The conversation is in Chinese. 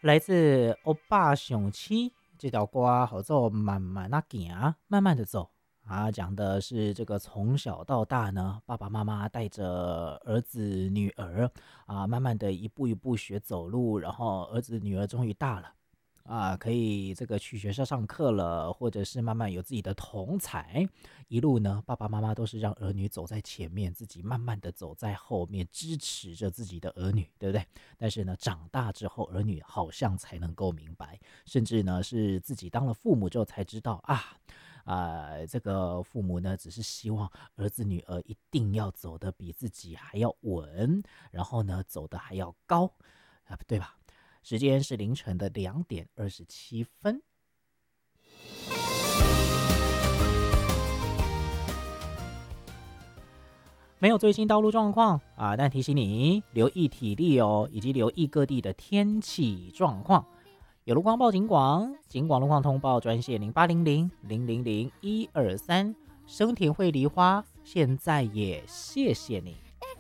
来自欧巴熊七这条歌好做慢慢啊行，慢慢的走啊，讲的是这个从小到大呢，爸爸妈妈带着儿子女儿啊，慢慢的一步一步学走路，然后儿子女儿终于大了。啊，可以这个去学校上课了，或者是慢慢有自己的同才，一路呢，爸爸妈妈都是让儿女走在前面，自己慢慢的走在后面，支持着自己的儿女，对不对？但是呢，长大之后，儿女好像才能够明白，甚至呢，是自己当了父母之后才知道这个父母呢，只是希望儿子女儿一定要走得比自己还要稳，然后呢，走得还要高，对吧？时间是凌晨的2:27。没有最新道路状况啊，但提醒你留意体力哦，以及留意各地的天气状况。有路况报警广，警广路况通报专线0800000123。生田汇梨花，现在也谢谢你。